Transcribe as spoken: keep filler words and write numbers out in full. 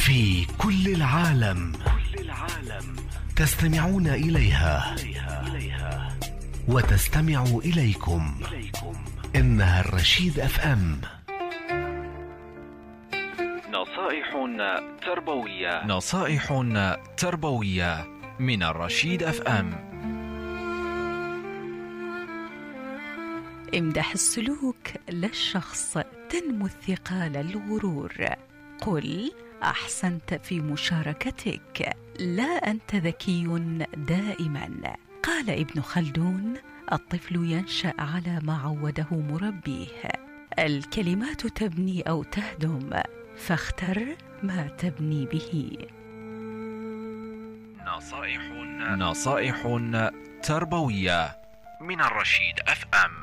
في كل العالم تستمعون إليها وتستمع إليكم. إنها الرشيد أف أم. نصائح تربوية نصائح تربوية من الرشيد أف أم. امدح السلوك لا الشخص تنمو الثقة لا الغرور. قل أحسنت في مشاركتك لا أنت ذكي دائما. قال ابن خلدون: الطفل ينشأ على ما عوده مربيه. الكلمات تبني أو تهدم، فاختر ما تبني به. نصائح نصائح تربوية من الرشيد أف أم.